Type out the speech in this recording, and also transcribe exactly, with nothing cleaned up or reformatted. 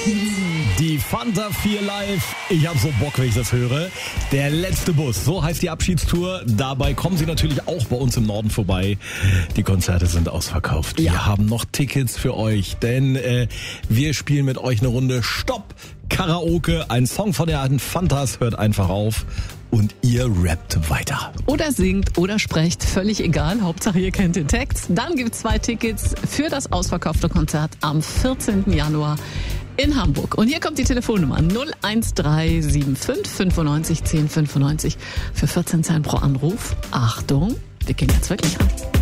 Die Fanta vier Live. Ich hab so Bock, wenn ich das höre. Der letzte Bus, so heißt die Abschiedstour. Dabei kommen Sie natürlich auch bei uns im Norden vorbei. Die Konzerte sind ausverkauft. Ja. Wir haben noch Tickets für euch, denn äh, wir spielen mit euch eine Runde Stopp Karaoke. Ein Song von der alten Fantas hört einfach auf und ihr rappt weiter. Oder singt oder sprecht, völlig egal. Hauptsache ihr kennt den Text. Dann gibt's zwei Tickets für das ausverkaufte Konzert am vierzehnten Januar in Hamburg. Und hier kommt die Telefonnummer null eins drei sieben fünf fünfundneunzig zehn fünfundneunzig für vierzehn Cent pro Anruf. Achtung, wir gehen jetzt wirklich ran.